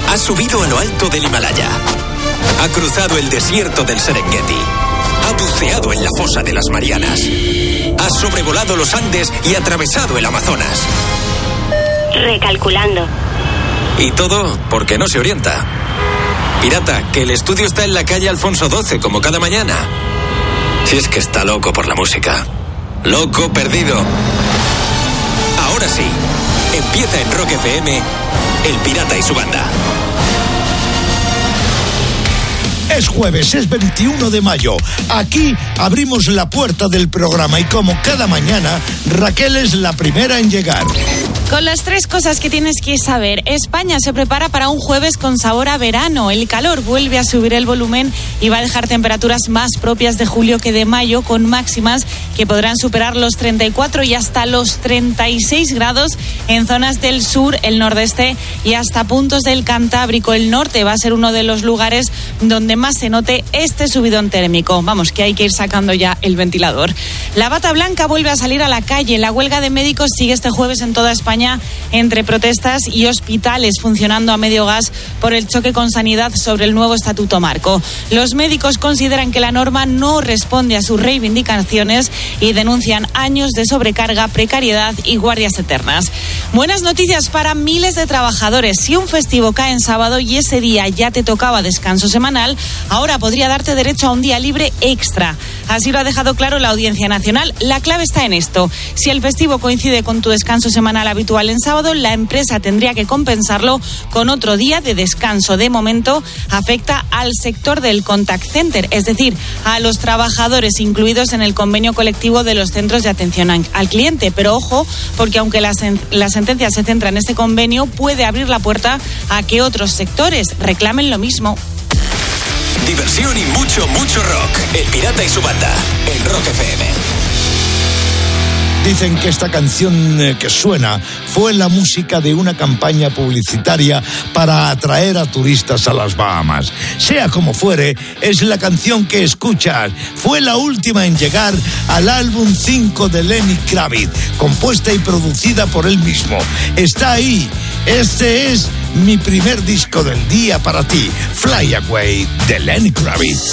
Ha subido a lo alto del Himalaya. Ha cruzado el desierto del Serengeti. Ha buceado en la fosa de las Marianas. Ha sobrevolado los Andes y atravesado el Amazonas. Recalculando. Y todo porque no se orienta. Pirata, que el estudio está en la calle Alfonso XII, como cada mañana. Si es que está loco por la música. Loco perdido. Ahora sí, empieza en Rock FM, El Pirata y su banda. Es jueves, es 21 de mayo. Aquí abrimos la puerta del programa y como cada mañana, Raquel es la primera en llegar. Con las 3 cosas que tienes que saber. España se prepara para un jueves con sabor a verano. El calor vuelve a subir el volumen y va a dejar temperaturas más propias de julio que de mayo, con máximas que podrán superar los 34 y hasta los 36 grados en zonas del sur, el nordeste y hasta puntos del Cantábrico. El norte va a ser uno de los lugares donde más se note este subidón térmico. Vamos, que hay que ir sacando ya el ventilador. La bata blanca vuelve a salir a la calle. La huelga de médicos sigue este jueves en toda España, entre protestas y hospitales funcionando a medio gas por el choque con Sanidad sobre el nuevo estatuto marco. Los médicos consideran que la norma no responde a sus reivindicaciones y denuncian años de sobrecarga, precariedad y guardias eternas. Buenas noticias para miles de trabajadores. Si un festivo cae en sábado y ese día ya te tocaba descanso semanal, ahora podría darte derecho a un día libre extra. Así lo ha dejado claro la Audiencia Nacional. La clave está en esto. Si el festivo coincide con tu descanso semanal habitual en sábado, la empresa tendría que compensarlo con otro día de descanso. De momento, afecta al sector del contact center, es decir, a los trabajadores incluidos en el convenio colectivo de los centros de atención al cliente. Pero ojo, porque aunque la sentencia se centra en este convenio, puede abrir la puerta a que otros sectores reclamen lo mismo. Diversión y mucho rock. El Pirata y su banda, en Rock FM. Dicen que esta canción que suena fue la música de una campaña publicitaria para atraer a turistas a las Bahamas. Sea como fuere, es la canción que escuchas. Fue la última en llegar al álbum 5 de Lenny Kravitz, compuesta y producida por él mismo. Está ahí. Este es mi primer disco del día para ti. Fly Away de Lenny Kravitz.